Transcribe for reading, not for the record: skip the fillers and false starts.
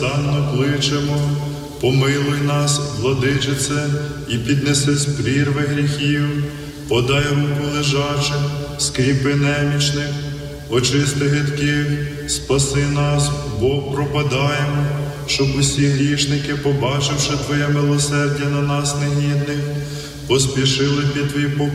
Данно кличемо, помилуй нас, владичице, і піднеси з прірви гріхів, подай руку лежачим, скріпи немічних, очисти гидких, спаси нас, бо пропадаємо, щоб усі грішники, побачивши Твоє милосердя на нас негідних, поспішили під Твій покій.